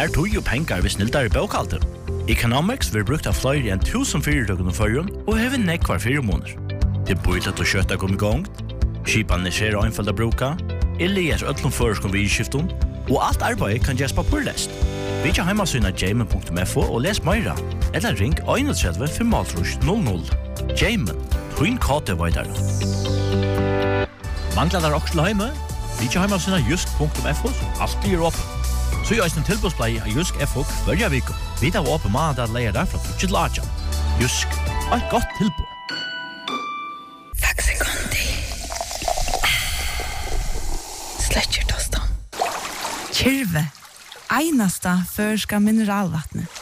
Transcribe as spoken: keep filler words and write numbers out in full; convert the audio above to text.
Spær tog jo penger ved snilldare bøkalter. Economics vil brukt av flere enn tusen fyrirtøkken og førjen, og hever nekvar fire måneder. Det bøylet og kjøttet kom i gang, skipan er skjer og einfalda bruka, eller gjør øtlom føreskom vidskiften, og alt arbeid kan gjøres papurlest. Vi kjer heimasyna jamen punktum f o og les meira, eller ring tre fem null null. Jamen, twin kate vaidare. Manglar der også heime? Vi kjer heimasyna jusk punktum f o, som alltid er åpen. Så gjør jeg en tilbudsblei av Jusk F O hverja viko. Vi tar åpen mann at leier derfra til Laja. Jusk, et godt tilbud. Faxe Kondi. Sletcher tostan. Kyrve. Einasta førska mineralvattnet.